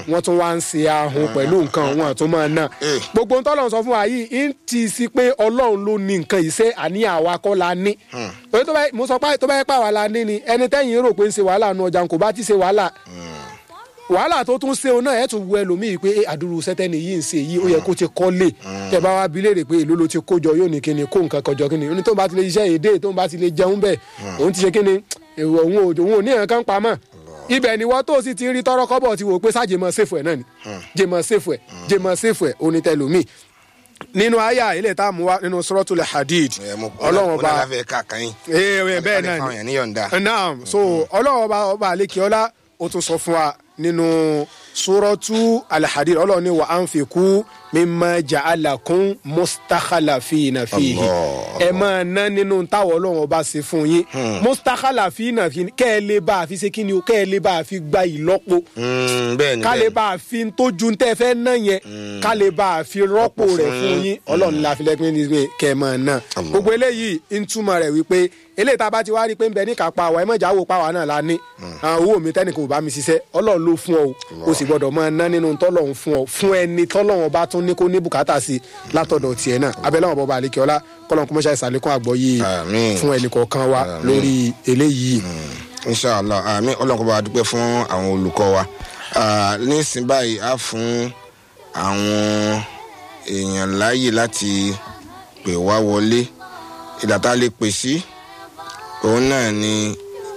wọ́n tún wá ń ṣe ahun pẹ̀lú nǹkan wọn tó máa ná gbogbo ohun tọ́lọ́run sọ fún wa yìí ń ti sí pé Ọlọ́run ló ní nǹkan iṣẹ́ àní àwa kọ́ la ní mo sọ pé tó bá yẹ pé àwa la ní ni ẹni tẹ́yìn rò pé ń ṣe wàhálà nu ọjà kò bá ti ṣe wàhálà tó tún ṣe òun náà ẹ̀ tún wọ ẹlòmíì pé àdúró sẹ́tẹ́nì yìí ń ṣe yìí ó yẹ kó ti kọ́lé tẹ́ bá wá bi léèrè pé èló ló ti kójọ yóò ní kíni kó nǹkan kọjọ kíni ó ní tó ń bá ti lè ṣiṣẹ́ èdè tó ń bá ti lè jẹun bẹ́ẹ̀ òun ti ṣe kíni òun ò ní nǹkan pamọ́ ibẹ̀ ni wọ́n tó sì ti rí tọ́rọ́ kọ́bọ̀ ti wò pé sáà jẹ́mọ̀ sèfù ẹ̀ náà ni jẹ́mọ̀ sèfù ẹ̀ onítẹ̀lómi nínú àyà ilé tá a mú wa nínú Suratul Hadid Ọlọ́run ọba bẹ́ẹ̀ náà ni so Ọlọ́run ọba àlékiọlá ó tún sọ fún wa nínú Suratu Al-Hadid Ọlọ́run ní wa anfiqu mimma ja'alakum mustakhlafina fihi ẹ máa ná nínú táwọn Ọlọ́run ọba ṣe fún yín mustakhlafina fihi kẹ́ ẹ lè bá a fi ṣe kí ni o kẹ́ ẹ lè bá a fi gba ìlọ́po ká lè bá a fi tójú tẹ́ fẹ́ ná yẹn ká lè bá a fi rọ́pò rẹ̀ fún yín Ọlọ́run la fi lẹ́gbẹ̀ẹ́ ní kẹ́ ẹ máa ná gbogbo eléyìí ń túmọ̀ rẹ̀ wípé eléyìí tá a bá ti wá rí pé ń bẹ ní kápá wa ẹ má jáwó pàwọ́ náà la ní owó mi tẹ́nìkan ò bá mi ṣiṣẹ́ Ọlọ́run ló fún ọ o sì gbọ́dọ̀ máa ná nínú tọ́lọ́run fún ọ fún ẹni tọ́lọ́run bá tún ní kó ní bùkátà sí látọ̀dọ̀ tiẹ̀ náà abẹ́lẹ́wọ̀n bọ́ba àlékiọlá kọ́lọ́n kó mọ́ṣáì sàlékún àgbọ́yé fún ẹnì kọ̀ọ̀kan wa lórí eléyìí. Inshallah àmín Ọlọ́run kó bá wa dúpẹ́ fún àwọn olùkọ́ wa nísìnyí báyìí á fún àwọn èèyàn láàyè láti pè wá wọlé ìdàtà lè pè sí òun náà ni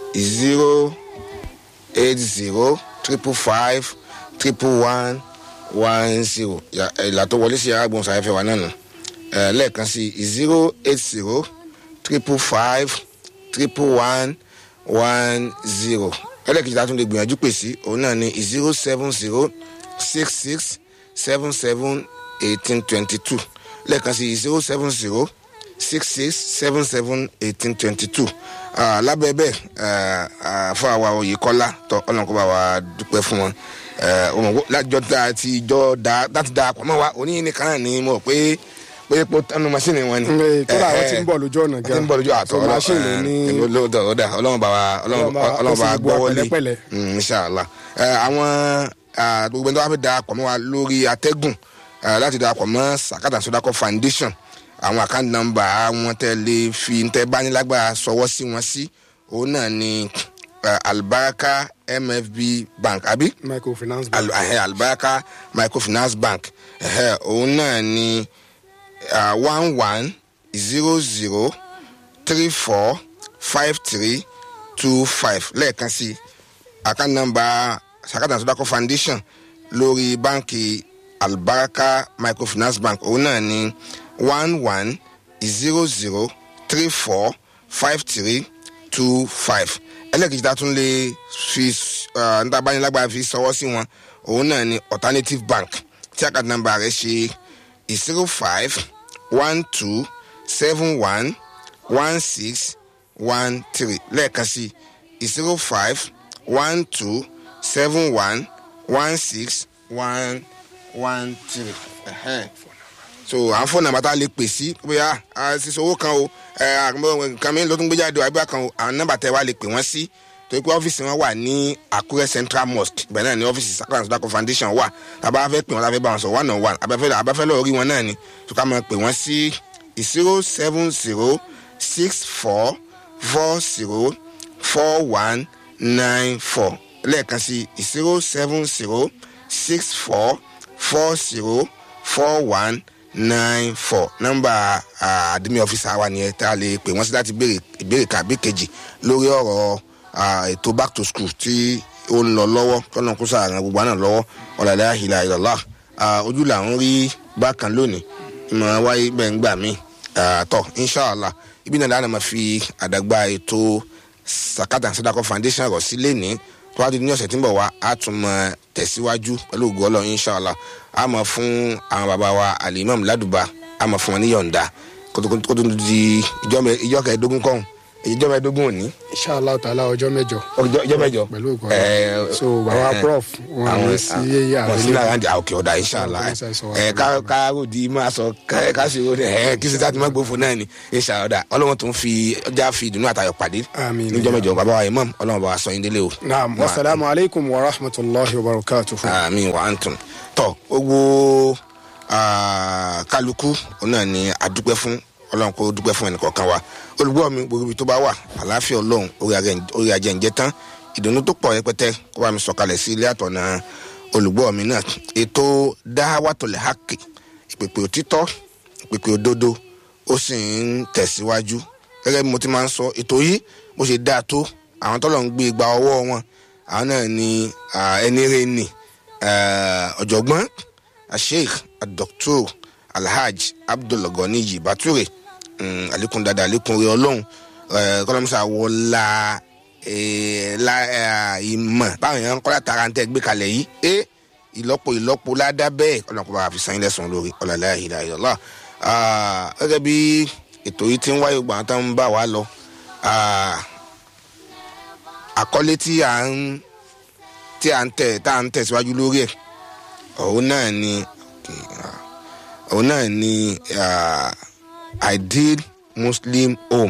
08055511110 ìlà tó wọlé sí agbóhùnsáfẹ́fẹ́ wa náà nù lẹ́ẹ̀kan sí 08055511110 ẹlẹ́kejì tá tún lè gbìyànjú pè sí òun náà ni 07066771822 lẹ́ẹ̀kan sí 07066771822 lábẹ́ bẹ́ẹ̀ fún àwa Oyèkọ́lá tọ́ Ọlọ́run kó bá wa dúpẹ́ fún wọn lájọ láti da àpamọ́ wa òní nìkan náà ni mo pé pé tánú masínì wọn ni. tó láwọn ti ń bọ̀ lójú ọ̀nà gan. ti ń bọ̀ lójú àtọ̀ masínì ní. Ọlọ́run bá wa gbọ́ wọlé inshallah. àwọn gbogbo ẹni tó wá fẹ́ da àpamọ́ wa lórí atẹ́gùn láti da àpamọ́ Sakata Sodako Foundation àwọn account number àwọn tẹ́lẹ̀ fi ń tẹ́ bá ní lágbára sọwọ́ sí wọn sí òun náà ni Albaraka MFB Bank àbí Microfinance Bank Albaraka Microfinance Bank òun náà ni 1100345325 lẹ́ẹ̀kan sí account number Sakata Sodako Foundation lórí báńkì Albaraka Microfinance Bank òun náà ni 1100345325 ẹlẹ́kejì tá a tún lè fi níta bá ní lágbára fi sọwọ́ sí wọn òun náà ni Alternative Bank tí account number rẹ̀ ṣe 0512711613 lẹ́ẹ̀kan sí 0512711613 so àwọn fóònù nàmbà tá a lè pè sí bóyá sísọ owó kan o nǹkan mi ló tún gbé jáde àgbà kan o àwọn nàmbà tẹ wá lè pè wọ́n sí torí pé ọ́fíìsì wọn wà ní Àkúrẹ́ Central Mosque bẹ́ẹ̀ náà ni ọ́fíìsì Sakata Sodako Foundation wà tàbá fẹ́ pè wọ́n láfẹ́ bá wọn sọ 101 abẹ́fẹ́ lọ́ọ́ rí wọn náà ni tó ká máa pè wọ́n sí 07064404194 lẹ́ẹ̀kan sí 07064404194 nọ́mbà àdìmí ọ́fíìsì wa nìyẹn tá a lè pè wọ́n sí láti béèrè ìbéèrè kàbí kejì lórí ọ̀rọ̀ ètò back to school tí ó ń lọ lọ́wọ́ tọ́nà kó sàràn gbogbo àná lọ́wọ́ ọ̀làlẹ́ àhìlà ìrọ̀lá ojú là ń rí bákan lónìí ìmọ̀ràn wáyé bẹ́ẹ̀ ń gbà mí tọ́ inshàlá ibi náà dáná máa fi àdàgbà ètò Sakata Sodako Foundation rọ̀ sí lẹ́ni tó wá di ní ọ̀sẹ̀ tí ń bọ̀ wá á tún mọ tẹ̀síwájú pẹ̀lú ògo Ọlọ́run inshàlá a máa fún àwọn bàbá wa Al-Imam Ládùbà a máa fún wọn ní yọ̀ǹda kó tó di ìjọ kẹẹ̀ẹ́dógún kọ́hún ìjọ mẹ́ẹ̀ẹ́dógún òní. inshallah ta'ala ọjọ́ mẹ́jọ. ọjọ́ mẹ́jọ. pẹ̀lú ògùn so bàbá prof wọn àwọn sí àwọn sí náà àǹdí àwòkè ọ̀dà inshallah káàròdì máa sọ káṣíwò kí sísá ti máa gbófo náà ni inshallah ọ̀dà ọlọ́run tó ń fi ọjà fi ìdùnnú àtayọ̀ pàdé níjọ́ mẹ́jọ bàbá wa imam ọlọ́run bá wa sọ yín délé o. naam wasalaamu alaykum wa rahmatulahi wa barakatuhu. àmín wa antum tọ gbogbo kálukú náà ni adúpẹ́ fún ọlọ́run kó dúpẹ́ fún ẹnì kọ̀ọ̀kan wa olùgbọ́ mi gbogbo ibi tó bá wà àlàáfíà ọlọ́run orí ajẹ́ ǹjẹ́ tán ìdùnnú tó pọ̀ rẹpẹtẹ kó bá mi sọ̀kalẹ̀ sí ilé àtọ̀nà olùgbọ́ mi náà ètò dáhàwátòlẹ̀ hákì ìpèpè òtítọ́ ìpèpè òdodo ó sì ń tẹ̀síwájú gẹ́gẹ́ bí mo ti máa ń sọ ètò yìí bó ṣe dáa tó àwọn tọ́lọ̀ ń gbé igba ọwọ́ wọn àwọn náà ni ẹni rẹ̀ ni ọ̀jọ̀gbọ́n Sheikh Dr. Alhaj Abdulganiyi Bature alikun dada alikun rẹ̀ ọlọ́run kọ́lọ́mùsà wọlá ìmọ̀ báwọn èèyàn kọ́lá tarantẹ́ gbé kalẹ̀ yìí ìlọ́po ládàá bẹ́ẹ̀ ọlọ́run kó bá fi san ilẹ̀ sùn lórí ọ̀làlá ìlà ìlọ́lá gẹ́gẹ́ bí ètò yìí ti ń wáyé gbọ̀n tán ń bá wa lọ àkọlé tí à ń tẹ̀síwájú lórí ẹ̀ òun náà ni ideal Muslim home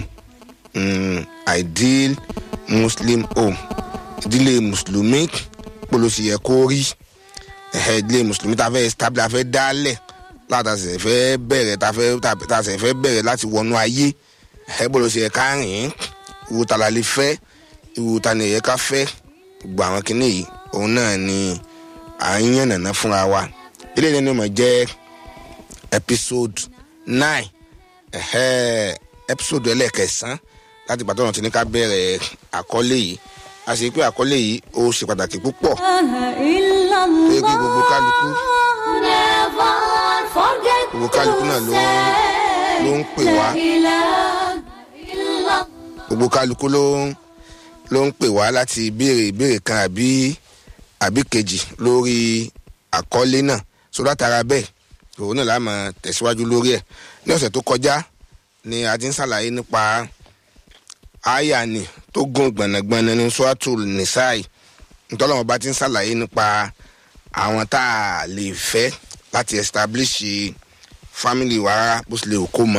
ideal Muslim home ìdílé mùsùlùmí polóṣì yẹ kó rí ìdílé mùsùlùmí tá a fẹ́ establish a fẹ́ dálẹ̀ látàṣẹ fẹ́ bẹ̀rẹ̀ láti wọnú ayé polóṣì yẹ ká rìn ìwò tàlà lè fẹ́ ìwò tàlà yẹ ká fẹ́ gbogbo àwọn kìnìún yìí òun náà ni à ń yànnàná fúnra wa ilé ìdẹ́nu mọ̀ jẹ́ episode 9 episode ẹlẹ́kẹsàn láti pàtó ọ̀nà tí ní ká bẹ̀rẹ̀ àkọlé yìí a sì pé àkọlé yìí ó ṣe pàtàkì púpọ̀ pé gbogbo kálukú náà ló ń pè wá gbogbo kálukú ló ń pè wá láti ìbéèrè kan àbí kejì lórí àkọlé náà so látara bẹ́ẹ̀ òun náà la máa tẹ̀síwájú lórí ẹ̀ ní ọ̀sẹ̀ tó kọjá ni a ti ń ṣàlàyé nípa àyà ni tó gùn gbọ̀nàgbọ̀nà ní Suratul Nisa'i ntọ́lọ́mọ bá ti ń ṣàlàyé nípa àwọn tá a lè fẹ́ láti establish family wa rárá bó ṣe lè kó mọ́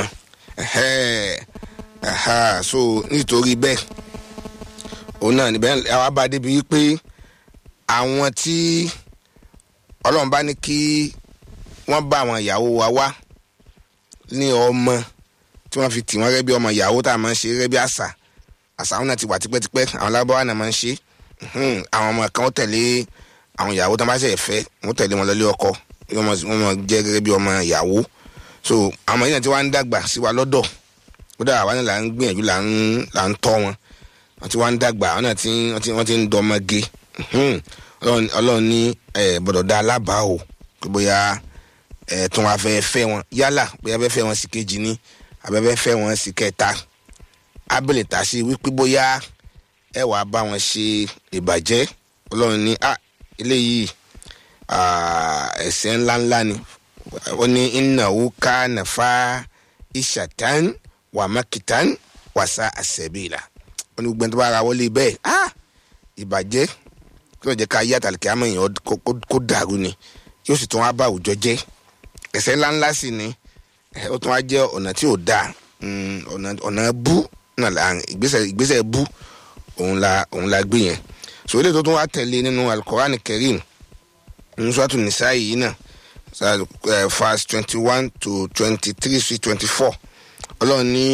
so nítorí bẹ́ẹ̀ òun náà níbẹ̀ àwa bá débi wípé àwọn tí Ọlọ́run bá ní kí wọ́n bá àwọn ìyàwó wa wá ní ọmọ tí wọ́n fi tì wọ́n rẹ́ bí ọmọ ìyàwó tá a máa ń ṣe rẹ́ bí àṣà wọn náà ti wà tipẹ́tipẹ́ àwọn lábáwá náà máa ń ṣe àwọn ọmọ kan ó tẹ̀lé àwọn ìyàwó tó bá ṣe fẹ́ wọ́n tẹ̀lé wọn lọ́lé ọkọ wọ́n mọ̀ jẹ́ gẹ́gẹ́ bí ọmọ ìyàwó so àwọn yìí náà ti wá ń dàgbà sí wa lọ́dọ̀ kódà àwa náà là ń gbìyànjú là ń tọ́ wọn wọ́n ti wá ń dàgbà wọ́n náà wọ́n ti ń dọmọge Ọlọ́run ní gbọ́dọ̀ dá alábàá o pé bóyá tún wá fẹ́ wọn yálà bóyá fẹ́ wọn sí kejì ní abẹ́fẹ́ fẹ́ wọn sí kẹta abẹ́lẹ̀ tà sí wípé bóyá ẹ wàá bá wọn ṣe ìbàjẹ́ Ọlọ́run ní eléyìí ẹ̀ṣẹ̀ ńláńlá ni wọ́n ní innahu kana fahishatan wa makitan wa sa'a sabila wọ́n ní gbogbo ẹni tó bá ra wọlé bẹ́ẹ̀ ìbàjẹ́ kí ló jẹ́ ká yí àtàlùkẹ́ àmọ́ èèyàn kó dàrú ni yóò sì tún wá bá àwùjọ jẹ́ ẹ̀ṣẹ̀ ńláńlá sì ni ó tún wá jẹ́ ọ̀nà tí ò dáa ọ̀nà bú náà ìgbésẹ̀ bú òun la gbé yẹn so ilé tó tún wá tẹ̀lé nínú Al-Qur'an Karim nínú Suratul Nisa'i yìí náà verse 21 to 23 sí 24 Ọlọ́run ní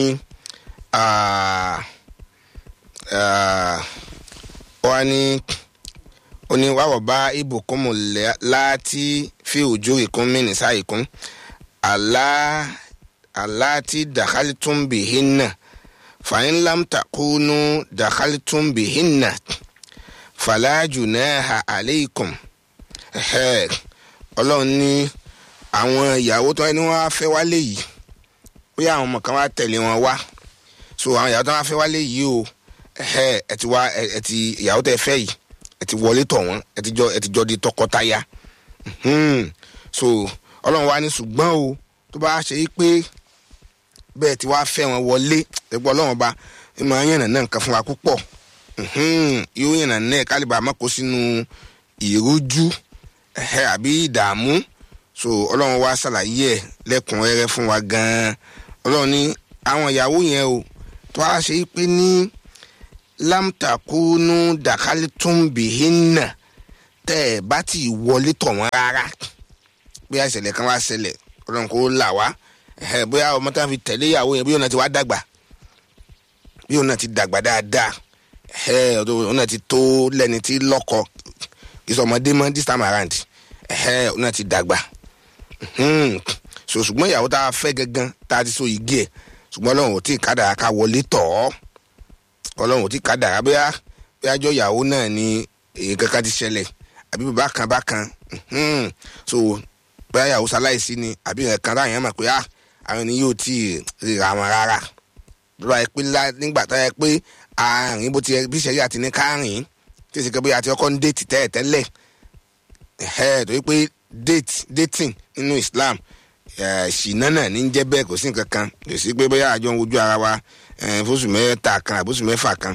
ó ní wàá wọ̀ bá ibùkún láti fi ujurikum min nisa'ikum allati dakhaltum bihinna fa in lam takunu dakhaltum bihinna fala junaha alaykum. Ọlọ́run ní àwọn ìyàwó tó ẹni wọ́n á fẹ́ wálé yìí bóyá àwọn ọmọ kan wá tẹ̀lé wọn wá so àwọn ìyàwó tó wá fẹ́ wálé yìí o ẹ ti ìyàwó tẹ́ fẹ́ yìí ẹ ti wọlé tọ̀ wọ́n ẹ ti jọ di tọkọtaya so Ọlọ́run wá ní ṣùgbọ́n o tó bá ṣe pé bẹ́ẹ̀ tí wàá fẹ́ wọn wọlé ẹgbẹ́ Ọlọ́run bá máa yànnà náà nǹkan fún wa púpọ̀ yóò yànnà náà kálíbà má kó sínú ìrújú àbí ìdààmú so ọlọ́run wá ṣàlàyé ẹ̀ lẹ́kùnrẹ́rẹ́ fún wa gan-an ọlọ́run ní àwọn ìyàwó yẹn o tó a ṣe pé ní lámtàkùnú dàkálítùmbìhínà tẹ́ ẹ̀ bá ti wọlé tọ̀ wọ́n rárá bóyá ìṣẹ̀lẹ̀ kan wá ṣẹlẹ̀ ọlọ́run kò là wá bóyá ọmọ tá a fi tẹ̀lé ìyàwó yẹn bí òun náà ti wá dàgbà bí òun náà ti dàgbà dáadáa òun náà ti tó lẹ́ni tí lọ́kọ ìsọmọdé mọ́ this time around òun náà ti dàgbà so ṣùgbọ́n ìyàwó tá a fẹ́ gangan tá a ti so igi ẹ̀ ṣùgbọ́n ọlọ́run ò tí ì kádàrá ká wọlé tọ̀ ọ́ ọlọ́run ò tí ì kádàrá bóyá jọ ìyàwó náà ni èyí kankan ti ṣẹlẹ̀ àbí bákan so bóyá ìyàwó ṣaláìsí ni àbí nǹkan táwọn èèyàn mọ̀ pé àwọn ènìyàn yóò tí ì ríra wọn rárá lọ́wọ́ ẹ pé nígbà tó yẹ pé àárín bó ti yẹ bí ìṣẹ̀lẹ̀ àti ní kárìn tí èsì kan bóyá àti ọkọ ń déètì tẹ́lẹ̀ torí pé dating nínú Islam ṣìnà náà ní jẹ́ bẹ́ẹ̀ kò sí nǹkan kan kò sí pé bóyá àjọ ń wojú ara wa fóṣù mẹ́ta kan àbóṣù mẹ́fà kan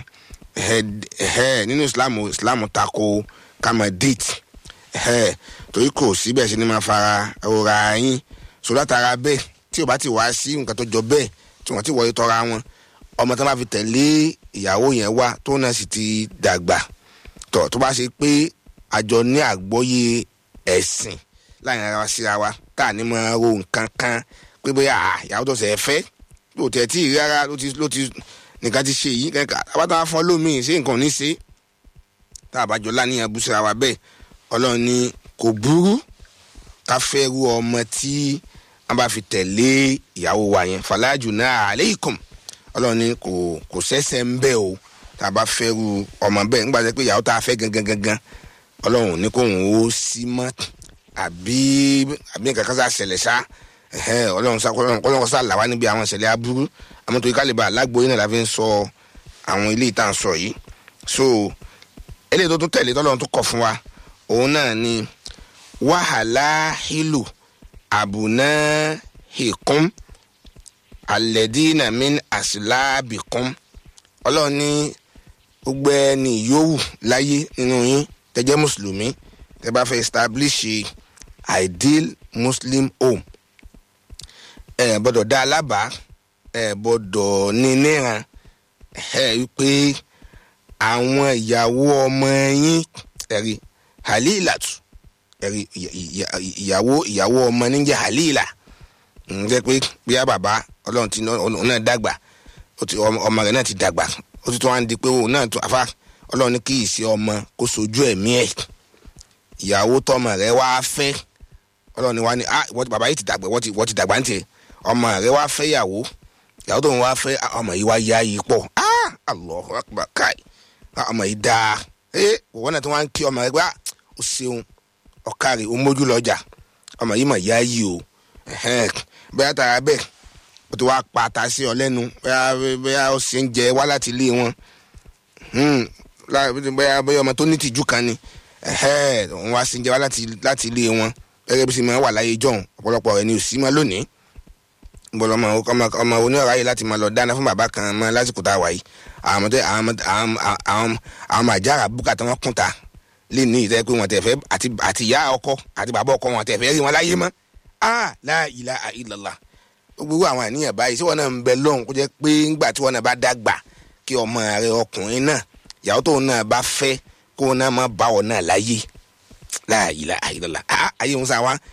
nínú Islam tako ká máa date torí kò sí bẹ́ẹ̀ ṣe ni máa fara rora yín so látara bẹ́ẹ̀ tí o bá ti wá sí nǹkan tó jọ bẹ́ẹ̀ tí wọ́n ti wọlé tọ́ra wọn ọmọ tó bá fi tẹ̀lé ìyàwó yẹn wá tó náà sì ti dàgbà tó bá ṣe pé àjọ ní àgbọ́yé ẹ̀sìn láàrin ara wa síra wa tá à ní máa ro nǹkan kan pé bóyá ìyàwó tó ṣe fẹ́ ló tẹ̀ tí ì rárá ló ti nìkan ti ṣe yìí kẹ́kẹ́ àbátá fún ọlọ́mìn ṣé nǹkan ò ní ṣe tá a bá jọ láníyàn bú síra wa bẹ́ẹ̀ ọlọ́run ní kò burú ká fẹ́ ru ọmọ tí wọ́n bá fi tẹ̀lé ìyàwó wa yẹn fàlájù náà aleikum ọlọ́run ní kò sẹ́sẹ̀ ń bẹ́ o tá a bá fẹ́ ru ọmọ bẹ́ẹ̀ nígbà tó pé ìyàwó tá a fẹ́ gangan ọlọ́run ní kò ń ó sí mọ́ àbí nǹkan kan sá ṣẹlẹ̀ sá ọlọ́run sá là wá níbi àwọn ìṣẹ̀lẹ̀ aburú àmọ́ torí kálíbà alágbóyè náà la fi ń sọ àwọn ilé ìtàn sọ yìí so eléyìí tó tún tẹ̀lé tọ́lọ́run tó kọ̀ fún wa òun náà ni wàhálà hílù àbùnà hìkún alẹ́dínà min àsìlábìkún ọlọ́run ní gbogbo ẹni yòówù láyé nínú yín tẹ́jẹ́ mùsùlùmí tẹ́ bá fẹ́ establish ideal muslim home ẹ gbọ́dọ̀ dá alábàá ẹ gbọ́dọ̀ ní níran wípé àwọn ìyàwó ọmọ yín ẹ̀rí halilatu ẹ̀rí ìyàwó ọmọ ní jẹ́ halila jẹ́ pé bí a bàbá ọlọ́run ti náà dàgbà ọmọ rẹ̀ náà ti dàgbà ó ti tún wá ń di pé òun náà tún afá ọlọ́run ní kí ìṣe ọmọ kó sojú ẹ̀mí ẹ̀ ìyàwó tọmọ rẹ̀ wá fẹ́ ọlọ́run ní wá ní bàbá yìí ti dàgbà wọ́n ti dàgbà ń tiẹ̀ ọmọ rẹ̀ wá fẹ́ ìyàwó tó ń wá fẹ́ ọmọ yìí wá yá yìí pọ̀ Allahu akbar káì ọmọ yìí dáa òwò náà tí wọ́n ń kí ọmọ rẹ̀ gbá ó ṣeun ọ̀kárì ó mójú lọ́jà ọmọ yìí mọ̀ yá yìí o bẹ́ẹ̀ tara bẹ́ẹ̀ ó ti wá pata sí ọ lẹ́nu bẹ́ẹ̀ ó ṣe ń jẹ wá láti ilé wọn bẹ́ẹ̀ ọmọ tó ní tìjú kan ni òun wá ṣe ń jẹ wá láti ilé wọn gẹ́gẹ́ bí sì máa wà láyé jọ̀hún ọ̀pọ̀lọpọ̀ rẹ̀ ni ò sí mọ́ lónìí bọ́lá ọmọ onírọ̀ ayé láti máa lọ dáná fún bàbá kan mọ́ lásìkò tá a wà yìí àwọn àjàrà búkà tí wọ́n kún ta lè ní ìtẹ́ pé wọ́n tẹ̀ fẹ́ àti ìyá ọkọ àti bàbá ọkọ wọn tẹ̀ fẹ́ rí wọn láyé mọ́ la ilaha illallah gbogbo àwọn àníyàn báyìí tí wọn náà ń bẹ lọ́hùn kó jẹ́ pé ńgbà tí wọn náà bá dàgbà kí ọmọ rẹ ọkùnrin náà ìyàwó tóun náà bá fẹ́ kó wọn náà má bá wọn náà láyé la ilaha illallah ayé ń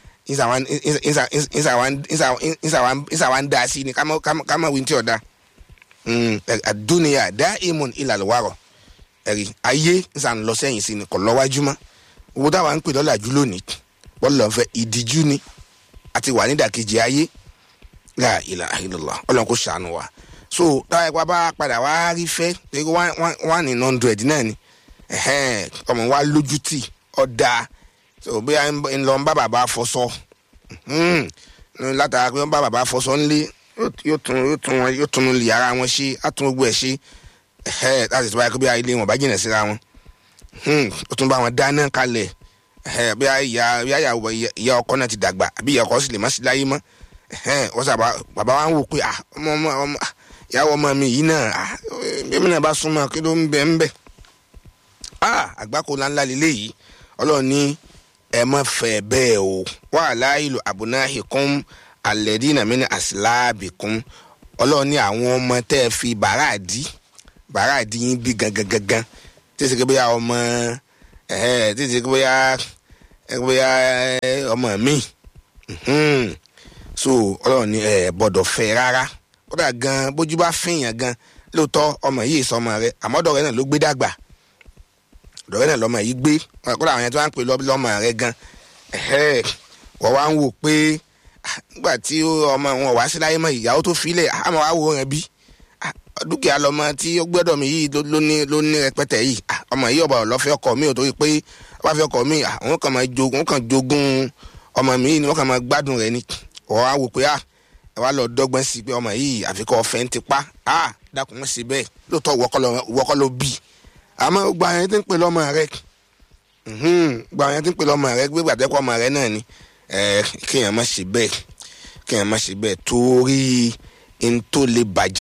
sàwọn ń dá sí ni ká má wí ní tí ọ̀dà àdúnìyà daimun ilal wara ẹ̀rí ayé ń sàn lọ sẹ́yìn sí ni kò lọ́wájú mọ́ owó táwa ń pè lọ́làjú lónìí bọ́ọ̀lù lọ́nfẹ́ ìdíjú ni àti wà nídàkejì ayé la ilaha illallah ọlọ́run kò ṣàánú wa so táwa ẹ̀kọ́ bá padà wá rí fẹ́ pé 100 náà ni ọmọ wa lójú tì ọ̀dà so bí ń lọ ń bá bàbá fọṣọ látara pé ń bá bàbá fọṣọ ńlé yóò tún lè ara wọn ṣe á tún gbogbo ẹ̀ ṣe láti tó báyìí pé bí ilé wọn bá jìnnà síra wọn ó tún bá wọn dáná kalẹ̀ bí ìyá ọkọ náà ti dàgbà àbí ìyá ọkọ sì lè má sí láyé mọ́ wọ́n sábà bàbá wa ń wò pé ọmọ ìyàwó ọmọ mi yìí náà èmi náà bá súnmọ́ kí ló ń bẹ àgbákò ńláńlá lélẹ́yìí ọlọ́run ní ẹ má fẹ́ bẹ́ẹ̀ o wàhálà ìlú àbùnáhìkún alẹ́dínà mínú àsìláàbìkún ọlọ́run ní àwọn ọmọ tẹ́ ẹ fi bàràdì yín bí gangan tí ó sì ké bóyá ọmọ tí ó sì ké bóyá ọmọ mi so ọlọ́run ní ẹ gbọ́dọ̀ fẹ́ rárá kódà gan bójú bá fìyàn gan lóòótọ́ ọmọ yìí sọmọ rẹ àmọ́ ọ̀dọ̀ rẹ náà ló gbé dàgbà ọ̀dọ̀ rẹ náà lọ́mọ yìí gbé kódà àwọn yẹn tó wá ń pè lọ́mọ rẹ gan wọ́n wá ń wò pé nígbà tí ọmọ wọn wá sí láyé mọ́ ìyàwó tó filẹ̀ àmọ́ wá wò rẹ̀ bí dúkìá lọmọ tí ó gbọ́dọ̀ mi yìí ló ní rẹpẹtẹ yìí ọmọ yìí ọba ọlọ́fẹ́ ọkọ mi ò torí pé wọ́n fẹ́ ọkọ mi àwọn kan máa jogún ọmọ mi yìí ni wọ́n kàn máa gbádùn rẹ̀ ni wọ́n wá wò pé ẹ wá lọ dọ́gbọ́n sí pé ọmọ yìí àfikọ́ ọ̀fẹ́ ń ti pa dákun wọn ṣe bẹ́ẹ̀ lóòótọ́ wọ́kọ́ ló bí àmọ́ gba àwọn yẹn tí ń pè lọ́mọ rẹ gba àwọn yẹn tí ń pè lọ́mọ rẹ gbé gbàdẹ́kọ̀ ọmọ rẹ náà ni kéèyàn má ṣe bẹ́ẹ̀ torí n tó lè bàjẹ́.